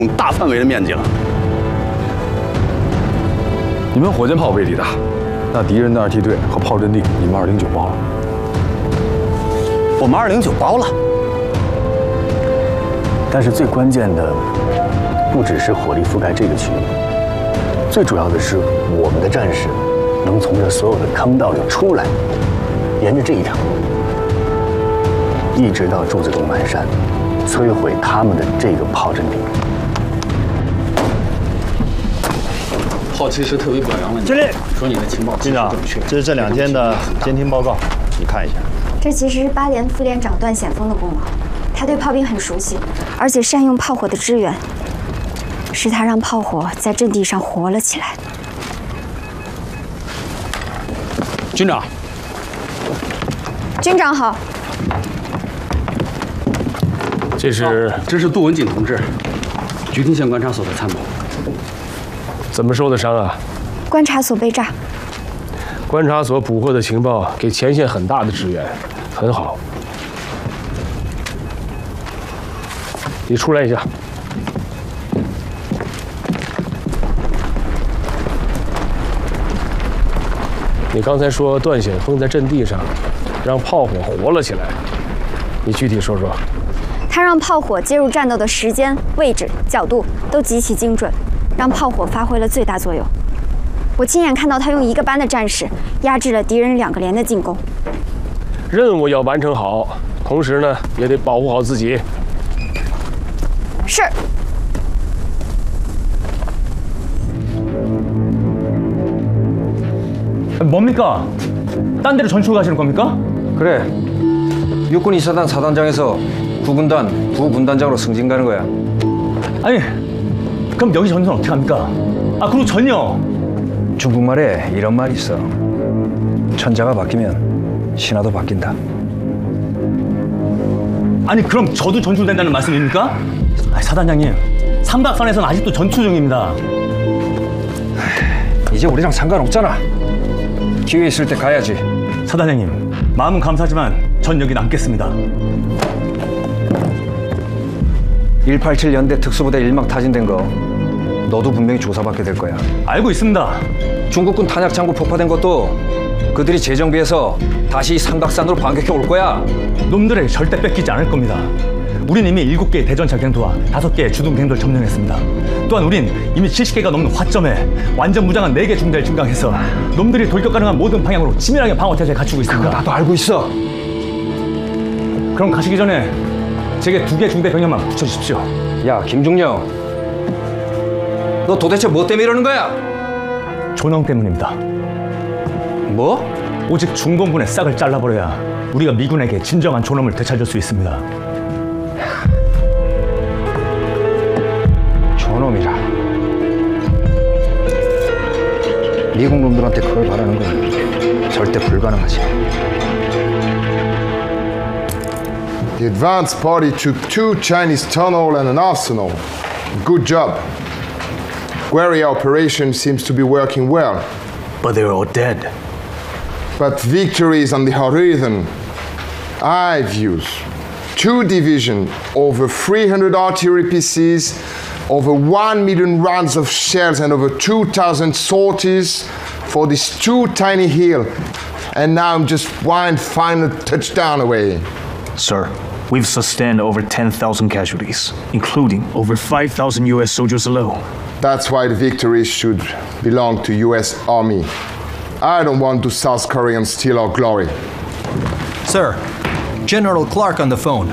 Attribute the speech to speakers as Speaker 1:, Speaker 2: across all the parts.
Speaker 1: 大范围的面积了。
Speaker 2: 你们火箭炮威力大，那敌人的2梯队和炮阵地，你们209包了。
Speaker 1: 我们209包了。
Speaker 3: 但是最关键的，不只是火力覆盖这个区域，最主要的是我们的战士能从这所有的坑道里出来，沿着这一条路，一直到柱子洞南山，摧毁他们的这个炮阵地。
Speaker 1: 炮其实特别表扬了你，
Speaker 4: 经理
Speaker 1: 说你的情报
Speaker 4: 军长，这是这2天的监听报告，你看一下。
Speaker 5: 这其实是8连副连长段显峰的功劳，他对炮兵很熟悉，而且善用炮火的支援，是他让炮火在阵地上活了起来。
Speaker 1: 军长，
Speaker 5: 军长好。
Speaker 1: 这是杜文锦同志，菊亭县观察所的参谋。
Speaker 6: 怎么受的伤啊？
Speaker 5: 观察所被炸。
Speaker 6: 观察所捕获的情报给前线很大的支援，很好。你出来一下。你刚才说段显峰在阵地上让炮火活了起来，你具体说说。
Speaker 5: 他让炮火介入战斗的时间、位置、角度都极其精准。 让炮火发挥了最大作用。我亲眼看到他用1个班的战士压制了敌人2个连的进攻。
Speaker 6: 任务要完成好，同时呢也得保护好自己。
Speaker 5: 是。
Speaker 4: 뭡니까? 딴 데로 전출 가시는 겁니까?
Speaker 7: 그래. 육군 2사단 사단장에서 9군단 부분단장으로 승진 가는 거야.
Speaker 4: 아니. 그럼 여기 전선 어떻게 합니까? 아 그리고 전요.
Speaker 7: 중국말에 이런 말이 있어. 천자가 바뀌면 신하도 바뀐다.
Speaker 4: 아니 그럼 저도 전출된다는 말씀입니까? 아니, 사단장님, 삼각산에서는 아직도 전투 중입니다.
Speaker 7: 이제 우리랑 상관없잖아. 기회 있을 때 가야지.
Speaker 4: 사단장님, 마음은 감사하지만 전 여기 남겠습니다.
Speaker 7: 187 연대 특수부대 1막 타진된 거 너도 분명히 조사받게 될 거야.
Speaker 4: 알고 있습니다.
Speaker 7: 중국군 탄약 창고 폭파된 것도 그들이 재정비해서 다시 삼각산으로 반격해 올 거야.
Speaker 4: 놈들에게 절대 뺏기지 않을 겁니다. 우린 이미 7개의 대전차 갱도와 5개의 주둔 갱도를 점령했습니다. 또한 우린 이미 70개가 넘는 화점에 완전 무장한 4개 중대를 증강해서 놈들이 돌격 가능한 모든 방향으로 치밀하게 방어 태세를 갖추고 있습니다.
Speaker 7: 그거 나도 알고 있어.
Speaker 4: 그럼 가시기 전에 제게 2개 중대 병력만 붙여주십시오.
Speaker 7: 야, 김중령. 너 도대체 뭐 때문에 이러는 거야?
Speaker 4: 존엄 때문입니다.
Speaker 7: 뭐?
Speaker 4: 오직 중공군의 싹을 잘라버려야 우리가 미군에게 진정한 존엄을 되찾을 수 있습니다.
Speaker 7: 존엄이라. 미국 놈들한테 그걸 바라는 건 절대 불가능하지.
Speaker 8: The advance party took 2 Chinese tunnels and an arsenal. Good job. Guerrilla operation seems to be working well.
Speaker 3: But they're all dead.
Speaker 8: But victory is on the horizon. I've used 2 divisions, over 300 artillery pieces, over 1 million rounds of shells, and over 2,000 sorties for these 2 tiny hills. And now I'm just 1 final touchdown away.
Speaker 3: Sir, we've sustained over 10,000 casualties, including over 5,000 US soldiers alone.
Speaker 8: That's why the victory should belong to US Army. I don't want the South Koreans steal our glory.
Speaker 9: Sir, General Clark on the phone.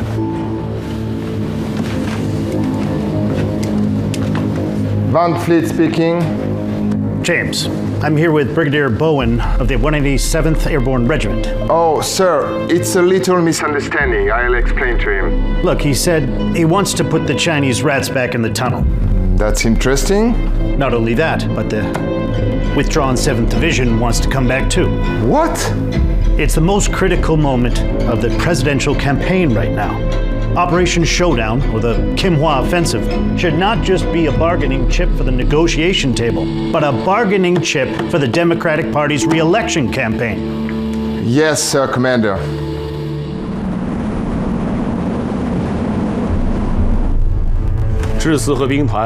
Speaker 8: Van Fleet speaking.
Speaker 10: James, I'm here with Brigadier Bowen of the 187th Airborne Regiment.
Speaker 8: Oh, sir, it's a little misunderstanding. I'll explain to him.
Speaker 10: Look, he said he wants to put the Chinese rats back in the tunnel.
Speaker 8: That's interesting.
Speaker 10: Not only that, but the withdrawn 7th Division wants to come back too.
Speaker 8: What?
Speaker 10: It's the most critical moment of the presidential campaign right now. Operation Showdown, or the Kim Hwa Offensive, should not just be a bargaining chip for the negotiation table, but a bargaining chip for the Democratic Party's re-election campaign.
Speaker 8: Yes, sir, Commander.
Speaker 6: 致四和兵团